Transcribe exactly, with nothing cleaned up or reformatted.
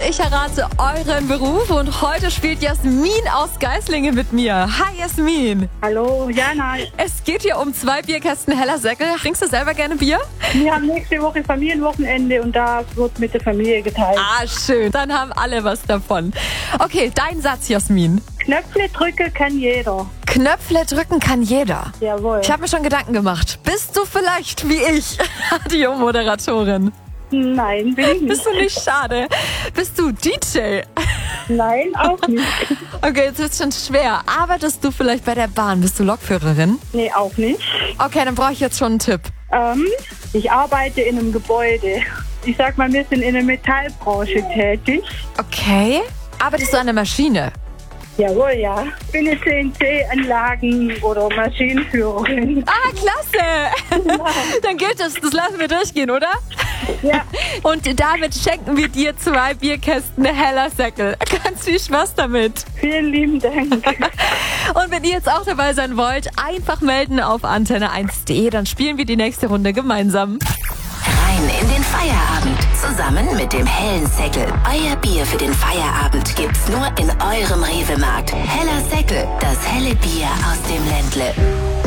Ich errate euren Beruf und heute spielt Jasmin aus Geislingen mit mir. Hi Jasmin. Hallo, Jana. Es geht hier um zwei Bierkästen Heller Säckel. Trinkst du selber gerne Bier? Wir haben nächste Woche Familienwochenende und da wird mit der Familie geteilt. Ah, schön. Dann haben alle was davon. Okay, dein Satz, Jasmin. Knöpfe drücken kann jeder. Knöpfle drücken kann jeder. Jawohl. Ich habe mir schon Gedanken gemacht. Bist du vielleicht wie ich Radiomoderatorin? Nein, bin ich nicht. Bist du nicht schade? Bist du D J? Nein, auch nicht. Okay, jetzt wird's schon schwer. Arbeitest du vielleicht bei der Bahn? Bist du Lokführerin? Nee, auch nicht. Okay, dann brauche ich jetzt schon einen Tipp. Ähm, ich arbeite in einem Gebäude. Ich sag mal, wir sind in der Metallbranche tätig. Okay. Arbeitest du an der Maschine? Jawohl, ja. Bin eine C N C-Anlagen- oder Maschinenführerin. Ah, klasse. Dann gilt das. Das lassen wir durchgehen, oder? Ja. Und damit schenken wir dir zwei Bierkästen Heller Säckel. Ganz viel Spaß damit. Vielen lieben Dank. Und wenn ihr jetzt auch dabei sein wollt, einfach melden auf antenne eins punkt de, dann spielen wir die nächste Runde gemeinsam. Rein in den Feierabend. Zusammen mit dem hellen Säckel. Euer Bier für den Feierabend gibt's nur in eurem Rewe-Markt. Heller Säckel, das helle Bier aus dem Ländle.